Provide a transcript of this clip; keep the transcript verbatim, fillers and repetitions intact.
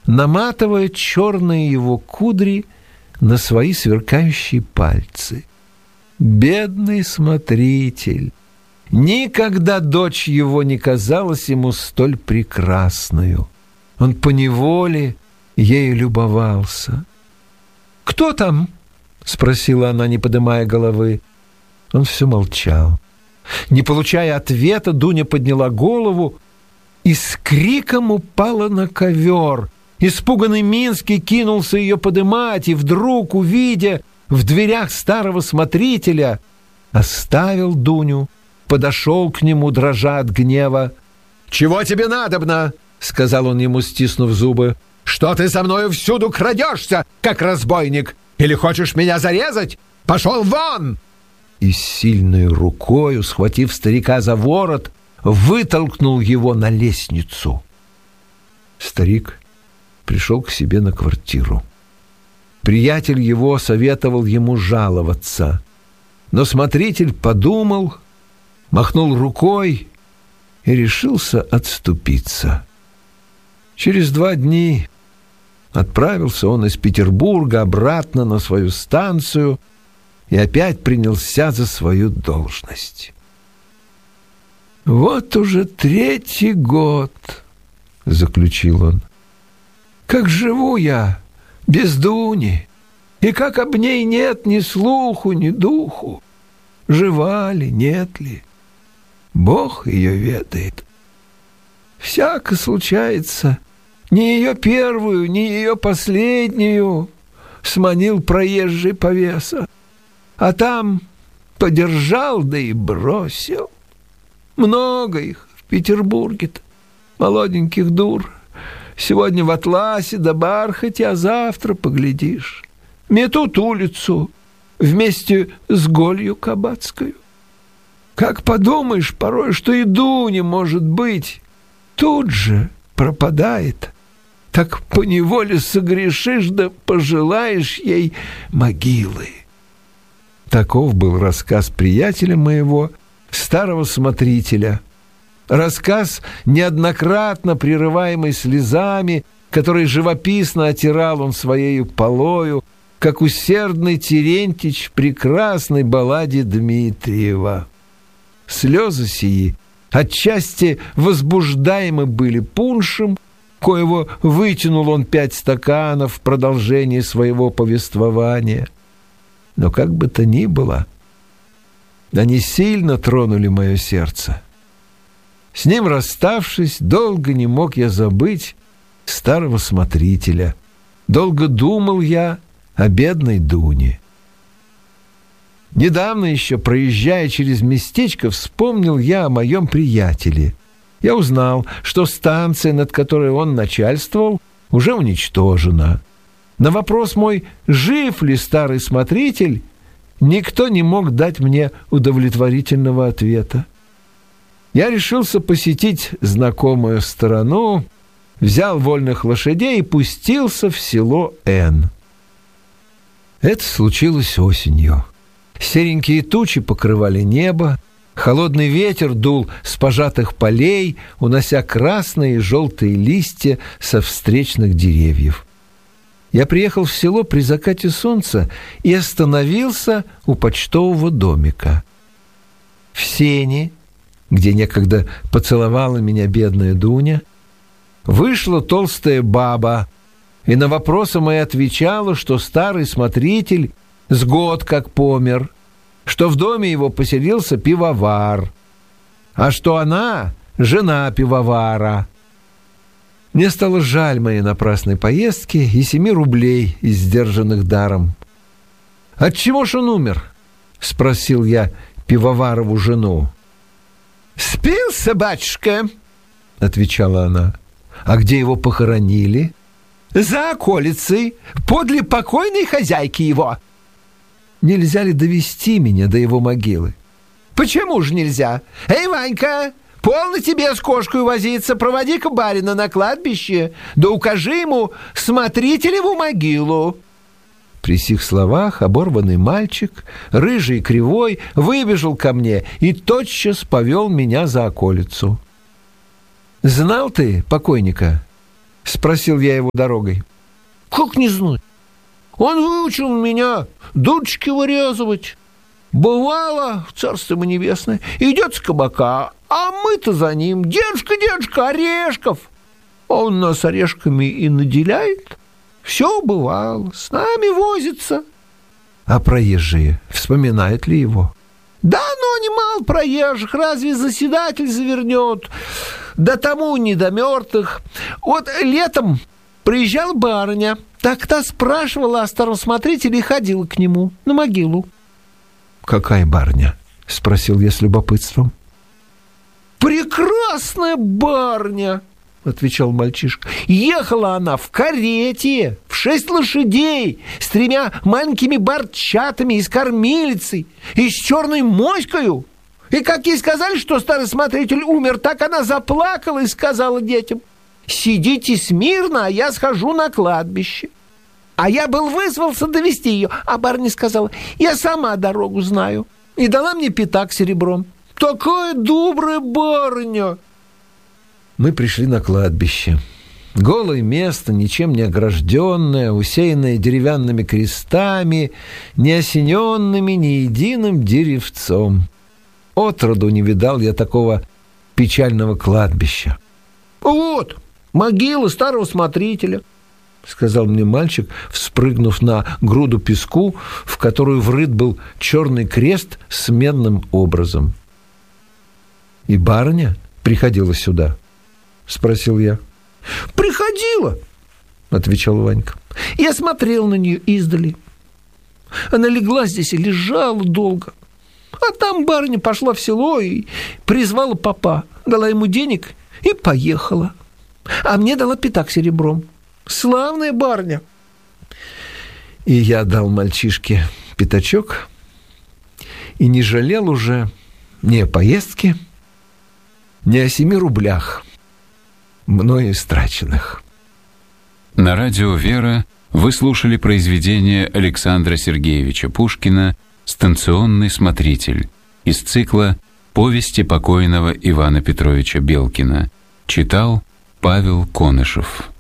наматывая черные его кудри на свои сверкающие пальцы. Бедный смотритель! Никогда дочь его не казалась ему столь прекрасною. Он поневоле ею любовался. «Кто там?» — спросила она, не поднимая головы. Он все молчал. Не получая ответа, Дуня подняла голову и с криком упала на ковер. Испуганный Минский кинулся ее подымать и вдруг, увидя в дверях старого смотрителя, оставил Дуню, подошел к нему, дрожа от гнева. «Чего тебе надобно?» — сказал он ему, стиснув зубы. «Что ты за мною всюду крадешься, как разбойник? Или хочешь меня зарезать? Пошел вон!» И сильной рукою, схватив старика за ворот, вытолкнул его на лестницу. Старик пришел к себе на квартиру. Приятель его советовал ему жаловаться, но смотритель подумал, махнул рукой и решился отступиться. Через два дня отправился он из Петербурга обратно на свою станцию и опять принялся за свою должность. «Вот уже третий год, — заключил он, — как живу я без Дуни, и как об ней нет ни слуху, ни духу. Жива ли, нет ли, Бог ее ведает. Всяко случается, ни ее первую, ни ее последнюю сманил проезжий повеса, а там подержал, да и бросил. Много их в Петербурге-то, молоденьких дур. Сегодня в атласе да бархате, а завтра, поглядишь, метут улицу вместе с голью кабацкою. Как подумаешь порой, что и Дуня, может быть, тут же пропадает, так поневоле согрешишь да пожелаешь ей могилы». Таков был рассказ приятеля моего, старого смотрителя. Рассказ, неоднократно прерываемый слезами, которые живописно отирал он своею полою, как усердный Терентьич в прекрасной балладе Дмитриева. Слезы сии отчасти возбуждаемы были пуншем, коего вытянул он пять стаканов в продолжении своего повествования. Но как бы то ни было, они сильно тронули мое сердце. С ним расставшись, долго не мог я забыть старого смотрителя. Долго думал я о бедной Дуне. Недавно еще, проезжая через местечко, вспомнил я о моем приятеле. Я узнал, что станция, над которой он начальствовал, уже уничтожена. На вопрос мой, жив ли старый смотритель, никто не мог дать мне удовлетворительного ответа. Я решился посетить знакомую сторону, взял вольных лошадей и пустился в село Н. Это случилось осенью. Серенькие тучи покрывали небо, холодный ветер дул с пожатых полей, унося красные и желтые листья со встречных деревьев. Я приехал в село при закате солнца и остановился у почтового домика. В сени, где некогда поцеловала меня бедная Дуня, вышла толстая баба и на вопросы мои отвечала, что старый смотритель с год как помер, что в доме его поселился пивовар, а что она жена пивовара. Мне стало жаль моей напрасной поездки и семи рублей, издержанных даром. «Отчего ж он умер?» — спросил я пивоварову жену. «Спился, батюшка», — отвечала она. «А где его похоронили?» «За околицей, подле покойной хозяйки его». «Нельзя ли довести меня до его могилы?» «Почему же нельзя? Эй, Ванька, полно тебе с кошкой возиться, проводи-ка барина на кладбище, да укажи ему смотрителеву могилу». При сих словах оборванный мальчик, рыжий и кривой, выбежал ко мне и тотчас повел меня за околицу. «Знал ты покойника?» — спросил я его дорогой. Как не знать? Он выучил меня дудочки вырезывать. Бывало, царство ему небесное, идет с кабака, а мы-то за ним. Дедушка, дедушка, орешков. Он нас орешками и наделяет. Все бывало, с нами возится. А проезжие вспоминают ли его? Да, но немало проезжих, разве заседатель завернет? Да тому не до мертвых. Вот летом приезжала барыня, так та спрашивала о старом смотрителе и ходила к нему на могилу. «Какая барыня?» — спросил я с любопытством. «Прекрасная барыня!» — отвечал мальчишка. «Ехала она в карете, в шесть лошадей, с тремя маленькими барчатами и с кормилицей, и с черной моською. И как ей сказали, что старый смотритель умер, так она заплакала и сказала детям: сидите смирно, а я схожу на кладбище. А я был вызвался довести ее, а барыня сказала: я сама дорогу знаю. И дала мне пятак серебром. Такая добрая барыня!» Мы пришли на кладбище. Голое место, ничем не огражденное, усеянное деревянными крестами, не осененными ни единым деревцом. Отроду не видал я такого печального кладбища. «Вот, могила старого смотрителя», — сказал мне мальчик, вспрыгнув на груду песку, в которую врыт был черный крест с медным образом. «И барыня приходила сюда?» — спросил я. «Приходила», — отвечал Ванька. «Я смотрел на нее издали. Она легла здесь и лежала долго. А там барыня пошла в село и призвала попа, дала ему денег и поехала. А мне дала пятак серебром. Славная барыня». И я дал мальчишке пятачок и не жалел уже ни о поездке, ни о семи рублях, мною истраченных. На радио «Вера» вы слушали произведение Александра Сергеевича Пушкина «Станционный смотритель» из цикла «Повести покойного Ивана Петровича Белкина». Читал Павел Конышев.